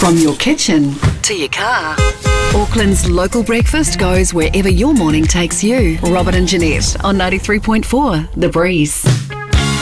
From your kitchen to your car, Auckland's local breakfast goes wherever your morning takes you. Robert and Jeanette on 93.4 The Breeze.